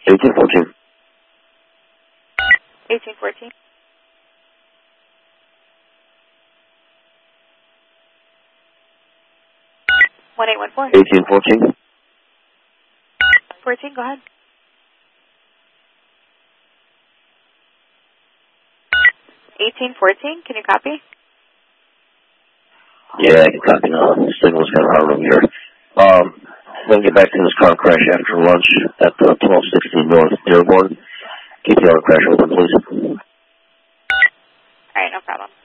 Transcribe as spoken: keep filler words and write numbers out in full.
eighteen fourteen. eighteen fourteen. one eight one four. eighteen fourteen. fourteen, go ahead. eighteen fourteen, can you copy? Yeah, I can copy now. The signal's kind of hard over here. Um, I'm going to get back to this car crash after lunch at the twelve sixteen North Dearborn. Keep the auto crash open, please. All right, no problem.